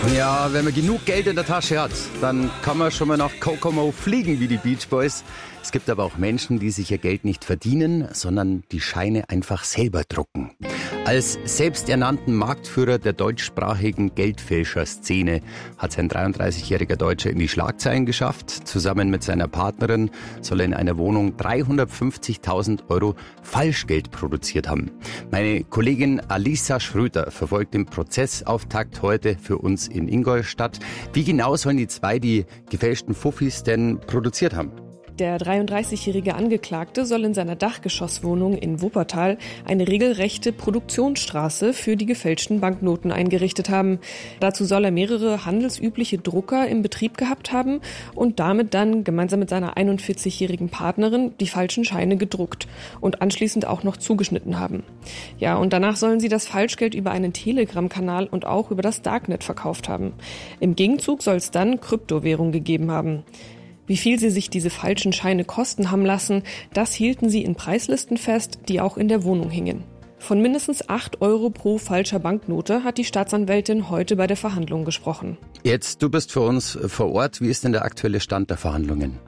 Ja, wenn man genug Geld in der Tasche hat, dann kann man schon mal nach Kokomo fliegen wie die Beach Boys. Es gibt aber auch Menschen, die sich ihr Geld nicht verdienen, sondern die Scheine einfach selber drucken. Als selbsternannten Marktführer der deutschsprachigen Geldfälscher-Szene hat sein 33-jähriger Deutscher in die Schlagzeilen geschafft. Zusammen mit seiner Partnerin soll er in einer Wohnung 350.000 Euro Falschgeld produziert haben. Meine Kollegin Alisa Schröter verfolgt den Prozessauftakt heute für uns in Ingolstadt. Wie genau sollen die zwei die gefälschten Fuffis denn produziert haben? Der 33-jährige Angeklagte soll in seiner Dachgeschosswohnung in Wuppertal eine regelrechte Produktionsstraße für die gefälschten Banknoten eingerichtet haben. Dazu soll er mehrere handelsübliche Drucker im Betrieb gehabt haben und damit dann gemeinsam mit seiner 41-jährigen Partnerin die falschen Scheine gedruckt und anschließend auch noch zugeschnitten haben. Ja, und danach sollen sie das Falschgeld über einen Telegram-Kanal und auch über das Darknet verkauft haben. Im Gegenzug soll es dann Kryptowährung gegeben haben. Wie viel sie sich diese falschen Scheine kosten haben lassen, das hielten sie in Preislisten fest, die auch in der Wohnung hingen. Von mindestens 8 Euro pro falscher Banknote hat die Staatsanwältin heute bei der Verhandlung gesprochen. Jetzt, du bist für uns vor Ort. Wie ist denn der aktuelle Stand der Verhandlungen?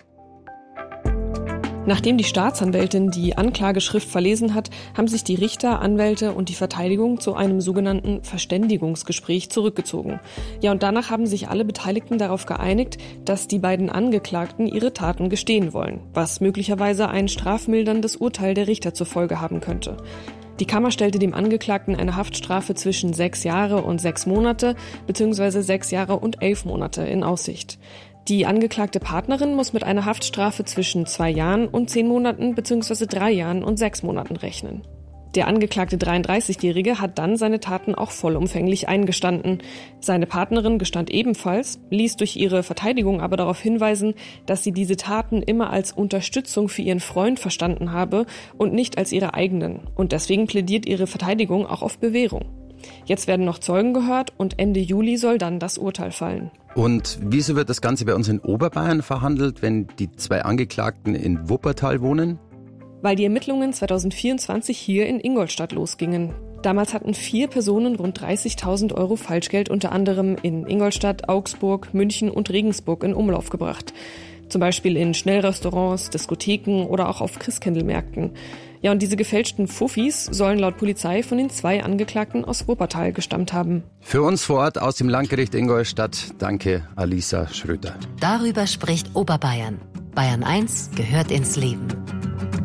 Nachdem die Staatsanwältin die Anklageschrift verlesen hat, haben sich die Richter, Anwälte und die Verteidigung zu einem sogenannten Verständigungsgespräch zurückgezogen. Ja, und danach haben sich alle Beteiligten darauf geeinigt, dass die beiden Angeklagten ihre Taten gestehen wollen, was möglicherweise ein strafmilderndes Urteil der Richter zur Folge haben könnte. Die Kammer stellte dem Angeklagten eine Haftstrafe zwischen 6 Jahre und 6 Monate bzw. 6 Jahre und 11 Monate in Aussicht. Die angeklagte Partnerin muss mit einer Haftstrafe zwischen 2 Jahren und 10 Monaten bzw. 3 Jahren und 6 Monaten rechnen. Der angeklagte 33-Jährige hat dann seine Taten auch vollumfänglich eingestanden. Seine Partnerin gestand ebenfalls, ließ durch ihre Verteidigung aber darauf hinweisen, dass sie diese Taten immer als Unterstützung für ihren Freund verstanden habe und nicht als ihre eigenen. Und deswegen plädiert ihre Verteidigung auch auf Bewährung. Jetzt werden noch Zeugen gehört und Ende Juli soll dann das Urteil fallen. Und wieso wird das Ganze bei uns in Oberbayern verhandelt, wenn die zwei Angeklagten in Wuppertal wohnen? Weil die Ermittlungen 2024 hier in Ingolstadt losgingen. Damals hatten 4 Personen rund 30.000 Euro Falschgeld unter anderem in Ingolstadt, Augsburg, München und Regensburg in Umlauf gebracht. Zum Beispiel in Schnellrestaurants, Diskotheken oder auch auf Christkindlmärkten. Ja, und diese gefälschten Fuffis sollen laut Polizei von den 2 Angeklagten aus Wuppertal gestammt haben. Für uns vor Ort aus dem Landgericht Ingolstadt, danke Alisa Schröter. Darüber spricht Oberbayern. Bayern 1 gehört ins Leben.